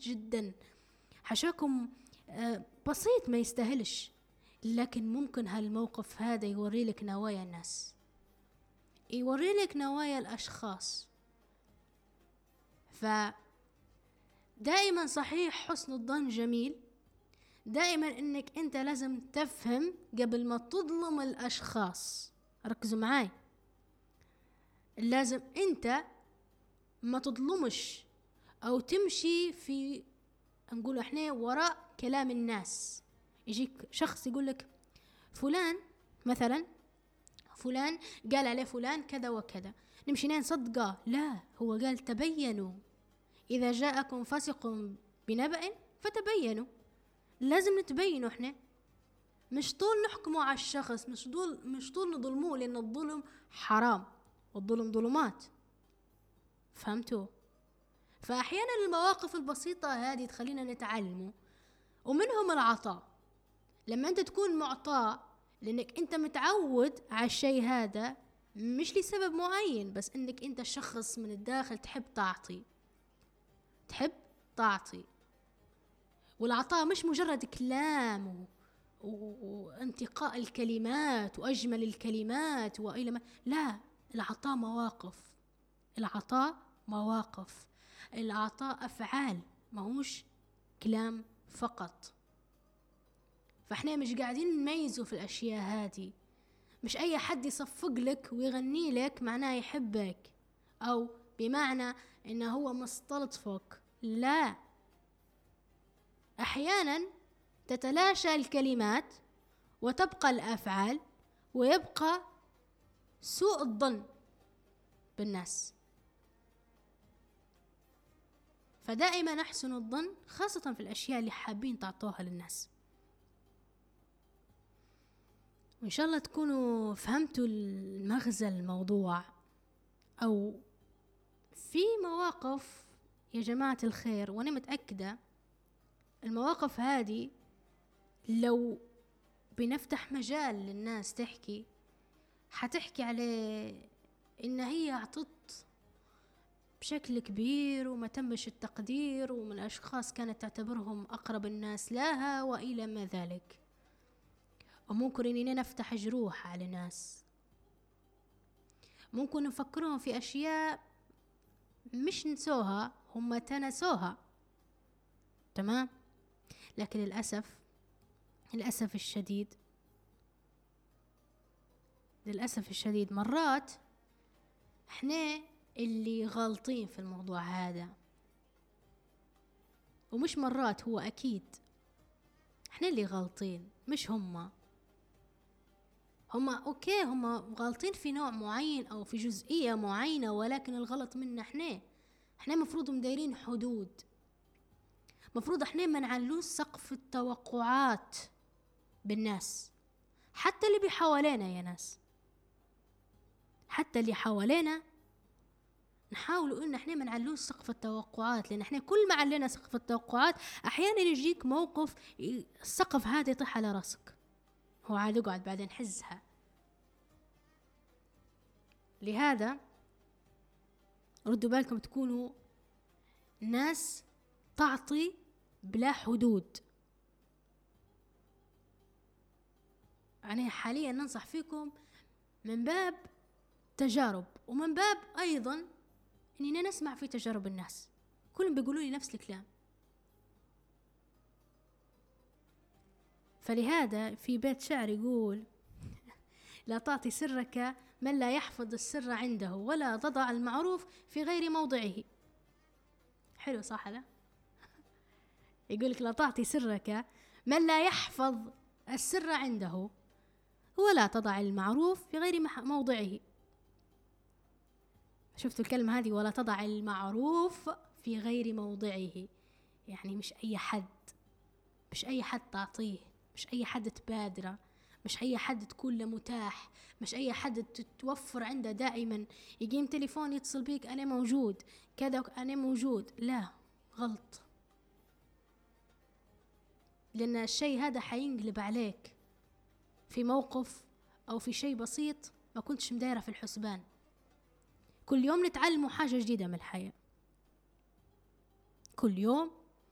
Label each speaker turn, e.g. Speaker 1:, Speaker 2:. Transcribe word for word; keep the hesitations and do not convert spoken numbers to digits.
Speaker 1: جدا، حشاكم بسيط ما يستاهلش، لكن ممكن هالموقف هذا يوري لك نوايا الناس، يوري لك نوايا الأشخاص. فدائما صحيح حسن الظن جميل، دائما انك انت لازم تفهم قبل ما تظلم الاشخاص. ركزوا معاي، لازم انت ما تظلمش او تمشي في نقول احنا وراء كلام الناس. يجيك شخص يقول لك فلان مثلا، فلان قال عليه فلان كذا وكذا، نمشي نصدقه؟ لا، هو قال تبينوا، اذا جاءكم فاسق بنبأ فتبينوا. لازم نتبينوا احنا، مش طول نحكموا على الشخص، مش طول مش طول نظلموه، لان الظلم حرام والظلم ظلمات. فهمتوا؟ فاحيانا المواقف البسيطة هذه تخلينا نتعلموا، ومنهم العطاء. لما انت تكون معطاء لانك انت متعود على الشيء هذا، مش لسبب معين، بس انك انت شخص من الداخل تحب تعطي، تحب تعطي. والعطاء مش مجرد كلام وانتقاء الكلمات واجمل الكلمات والى ما، لا، العطاء مواقف، العطاء مواقف، العطاء افعال، ماهوش كلام فقط. فاحنا مش قاعدين نميزوا في الاشياء هذه. مش اي حد يصفق لك ويغني لك معناه يحبك، او بمعنى انه هو مستلطفك، لا. احيانا تتلاشى الكلمات وتبقى الافعال، ويبقى سوء الظن بالناس. فدائما احسنوا الظن، خاصة في الاشياء اللي حابين تعطوها للناس. وإن شاء الله تكونوا فهمتوا المغزى الموضوع. أو في مواقف يا جماعة الخير، وأنا متأكدة المواقف هذه لو بنفتح مجال للناس تحكي، حتحكي عليه إن هي أعطت بشكل كبير وما تمش التقدير، ومن أشخاص كانت تعتبرهم أقرب الناس لها وإلى ما ذلك. وممكن إننا نفتح جروح على ناس، ممكن نفكرهم في أشياء مش نسوها، هم تنسوها، تمام. لكن للأسف للأسف الشديد للأسف الشديد مرات احنا اللي غلطين في الموضوع هذا. ومش مرات، هو أكيد احنا اللي غلطين، مش هما. هما اوكي، هما غلطين في نوع معين او في جزئية معينة، ولكن الغلط منا احنا. احنا مفروض مدايرين حدود، مفروض احنا ما نعلوش سقف التوقعات بالناس، حتى اللي بحوالينا يا ناس، حتى اللي حوالينا نحاولوا ان احنا ما نعلوش سقف التوقعات. لان احنا كل ما علينا سقف التوقعات احيانا يجيك موقف السقف هذا يطيح على راسك، هو عاد يقعد بعدين حزها. لهذا ردوا بالكم تكونوا ناس تعطي بلا حدود. يعني حاليا ننصح فيكم من باب تجارب، ومن باب أيضا أننا نسمع في تجارب الناس، كلهم بيقولوا لي نفس الكلام. فلهذا في بيت شعر يقول لا تعطي سرك من لا يحفظ السر عنده، ولا تضع المعروف في غير موضعه. حلو صح هذا؟ يقولك لا تعطي سرك من لا يحفظ السر عنده، ولا تضع المعروف في غير موضعه. شفتوا الكلمة هذه؟ ولا تضع المعروف في غير موضعه، يعني مش أي حد، مش أي حد تعطيه، مش أي حد تبادره، مش أي حد تكون له متاح، مش أي حد تتوفر عنده دائما يقيم تليفون يتصل بيك أنا موجود كذا أنا موجود. لا، غلط. لأن الشيء هذا حينقلب عليك في موقف أو في شيء بسيط ما كنتش مدايرة في الحسبان. كل يوم نتعلموا حاجة جديدة من الحياة، كل يوم